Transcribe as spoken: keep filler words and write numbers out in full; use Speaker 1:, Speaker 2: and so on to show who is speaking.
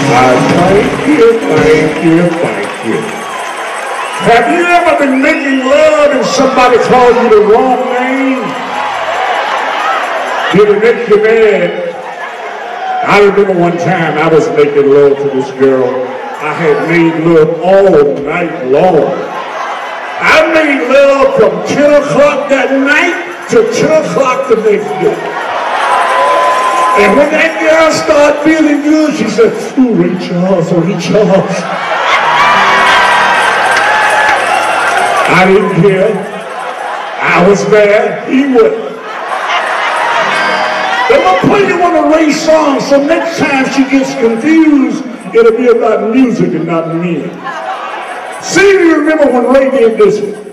Speaker 1: I thank you, thank you, thank you. Have you ever been making love and somebody called you the wrong name? Did it make you mad? I remember one time I was making love to this girl. I had made love all night long. I made love from ten o'clock that night to ten o'clock the next day. And when that girl started feeling good, she said, ooh, Ray Charles, Ray Charles. I didn't care. I was mad. He wasn't. They will play you one of Ray's songs, so next time she gets confused, it'll be about music and not me. See, you remember when Ray did this one?